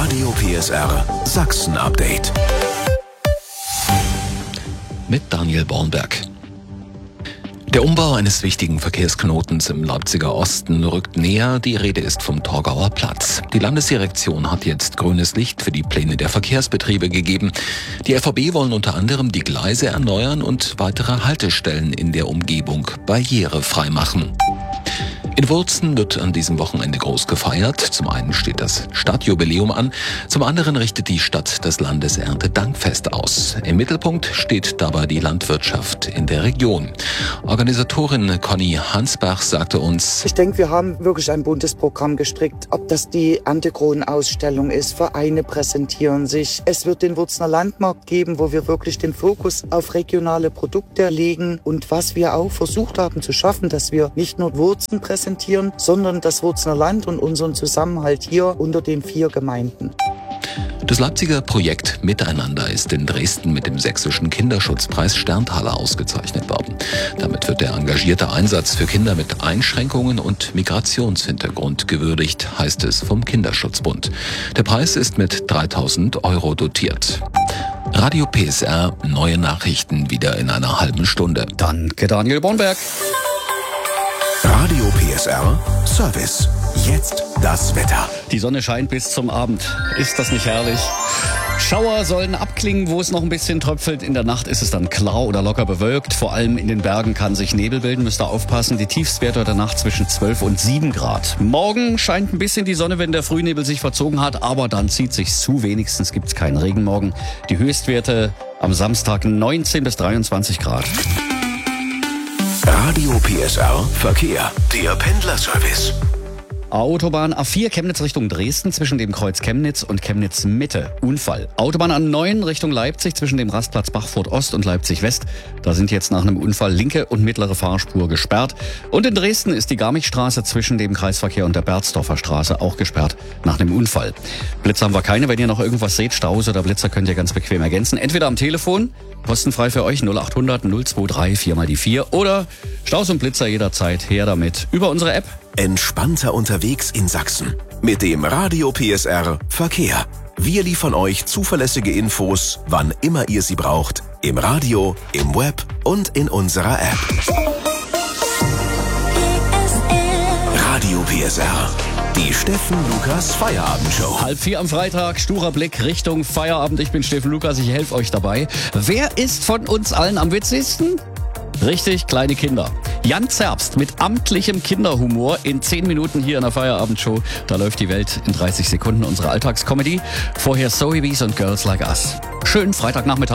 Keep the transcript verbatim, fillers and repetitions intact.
Radio P S R Sachsen Update. Mit Daniel Bornberg. Der Umbau eines wichtigen Verkehrsknotens im Leipziger Osten rückt näher. Die Rede ist vom Torgauer Platz. Die Landesdirektion hat jetzt grünes Licht für die Pläne der Verkehrsbetriebe gegeben. Die F V B wollen unter anderem die Gleise erneuern und weitere Haltestellen in der Umgebung barrierefrei machen. In Wurzen wird an diesem Wochenende groß gefeiert. Zum einen steht das Stadtjubiläum an, zum anderen richtet die Stadt das Landeserntedankfest aus. Im Mittelpunkt steht dabei die Landwirtschaft in der Region. Organisatorin Conny Hansbach sagte uns: Ich denke, wir haben wirklich ein buntes Programm gestrickt. Ob das die Erntekronenausstellung ist, Vereine präsentieren sich. Es wird den Wurzener Landmarkt geben, wo wir wirklich den Fokus auf regionale Produkte legen. Und was wir auch versucht haben zu schaffen, dass wir nicht nur Wurzen präsentieren, sondern das Wurzener Land und unseren Zusammenhalt hier unter den vier Gemeinden. Das Leipziger Projekt Miteinander ist in Dresden mit dem sächsischen Kinderschutzpreis Sterntaler ausgezeichnet worden. Damit wird der engagierte Einsatz für Kinder mit Einschränkungen und Migrationshintergrund gewürdigt, heißt es vom Kinderschutzbund. Der Preis ist mit dreitausend Euro dotiert. Radio P S R, neue Nachrichten wieder in einer halben Stunde. Danke, Daniel Bornberg. Radio P S R Service. Jetzt das Wetter. Die Sonne scheint bis zum Abend. Ist das nicht herrlich? Schauer sollen abklingen, wo es noch ein bisschen tröpfelt. In der Nacht ist es dann klar oder locker bewölkt. Vor allem in den Bergen kann sich Nebel bilden. Müsst ihr aufpassen. Die Tiefstwerte der Nacht zwischen zwölf und sieben Grad. Morgen scheint ein bisschen die Sonne, wenn der Frühnebel sich verzogen hat. Aber dann zieht sich's zu. Wenigstens gibt's keinen Regen morgen. Die Höchstwerte am Samstag neunzehn bis dreiundzwanzig Grad. Radio P S R Verkehr. Der Pendlerservice. Autobahn A vier Chemnitz Richtung Dresden zwischen dem Kreuz Chemnitz und Chemnitz Mitte. Unfall. Autobahn A neun Richtung Leipzig zwischen dem Rastplatz Bachfurt Ost und Leipzig West. Da sind jetzt nach einem Unfall linke und mittlere Fahrspur gesperrt. Und in Dresden ist die Garmichstraße zwischen dem Kreisverkehr und der Berzdorfer Straße auch gesperrt nach einem Unfall. Blitzer haben wir keine. Wenn ihr noch irgendwas seht, Staus oder Blitzer, könnt ihr ganz bequem ergänzen. Entweder am Telefon, kostenfrei für euch, null achthundert null zweiundzwanzig vier mal die vier, oder Staus und Blitzer jederzeit her damit über unsere App. Entspannter unterwegs in Sachsen. Mit dem Radio P S R Verkehr. Wir liefern euch zuverlässige Infos, wann immer ihr sie braucht. Im Radio, im Web und in unserer App. Radio P S R. Die Steffen Lukas Feierabendshow. Halb vier am Freitag, sturer Blick Richtung Feierabend. Ich bin Steffen Lukas, ich helfe euch dabei. Wer ist von uns allen am witzigsten? Richtig, kleine Kinder. Jan Zerbst mit amtlichem Kinderhumor in zehn Minuten hier in der Feierabendshow. Da läuft die Welt in dreißig Sekunden, unsere Alltagscomedy. Vorher Zoe Bees und Girls Like Us. Schönen Freitagnachmittag.